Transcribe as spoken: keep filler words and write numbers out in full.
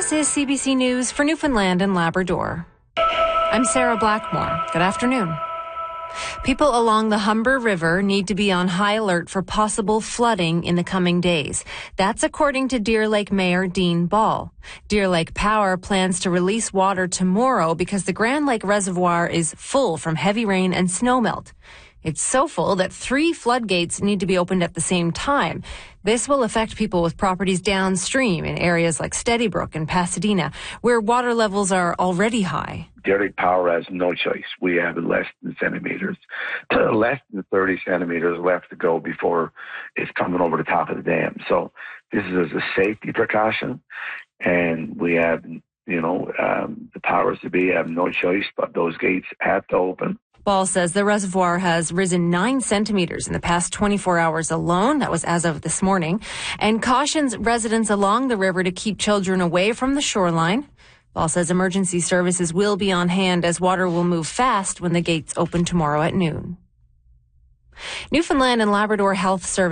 This is C B C News for Newfoundland and Labrador. I'm Sarah Blackmore. Good afternoon. People along the Humber River need to be on high alert for possible flooding in the coming days. That's according to Deer Lake Mayor Dean Ball. Deer Lake Power plans to release water tomorrow because the Grand Lake Reservoir is full from heavy rain and snowmelt. It's so full that three floodgates need to be opened at the same time. This will affect people with properties downstream in areas like Steadybrook and Pasadena, where water levels are already high. Deer Lake Power has no choice. We have less than centimeters, less than thirty centimeters left to go before it's coming over the top of the dam. So this is a safety precaution, and we have, you know, um, the powers to be have no choice, but those gates have to open. Ball says the reservoir has risen nine centimeters in the past twenty-four hours alone. That was as of this morning. And cautions residents along the river to keep children away from the shoreline. Ball says emergency services will be on hand as water will move fast when the gates open tomorrow at noon. Newfoundland and Labrador Health Service